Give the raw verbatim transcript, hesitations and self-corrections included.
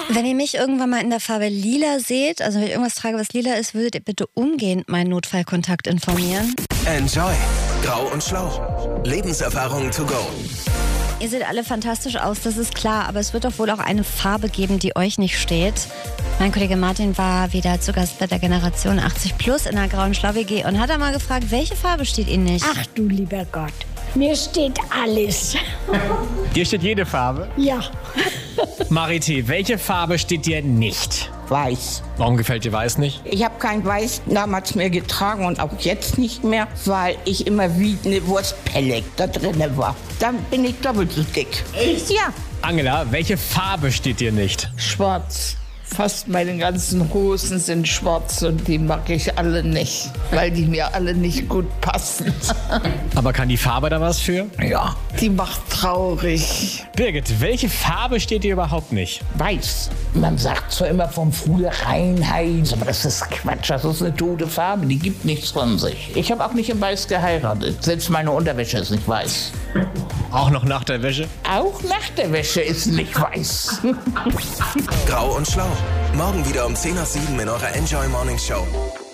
Wenn ihr mich irgendwann mal in der Farbe lila seht, also wenn ich irgendwas trage, was lila ist, würdet ihr bitte umgehend meinen Notfallkontakt informieren. Enjoy. Grau und Schlau. Lebenserfahrung to go. Ihr seht alle fantastisch aus, das ist klar, aber es wird doch wohl auch eine Farbe geben, die euch nicht steht. Mein Kollege Martin war wieder zu Gast bei der Generation achtzig plus in der Grauen Schlau-W G und hat einmal gefragt, welche Farbe steht Ihnen nicht? Ach du lieber Gott, mir steht alles. Dir steht jede Farbe? Ja. Marité, welche Farbe steht dir nicht? Weiß. Warum gefällt dir Weiß nicht? Ich habe kein Weiß damals mehr getragen und auch jetzt nicht mehr, weil ich immer wie eine Wurstpelle da drin war. Dann bin ich doppelt so dick. Echt? Ja. Angela, welche Farbe steht dir nicht? Schwarz. Fast meine ganzen Hosen sind schwarz und die mag ich alle nicht, weil die mir alle nicht gut passen. Aber kann die Farbe da was für? Ja, die macht traurig. Birgit, welche Farbe steht dir überhaupt nicht? Weiß. Man sagt zwar immer vom früher Reinheit, aber das ist Quatsch, das ist eine tote Farbe, die gibt nichts von sich. Ich habe auch nicht in Weiß geheiratet, selbst meine Unterwäsche ist nicht weiß. Auch noch nach der Wäsche? Auch nach der Wäsche ist nicht weiß. Grau und Schlau. Morgen wieder um zehn nach sieben in eurer Enjoy Morning Show.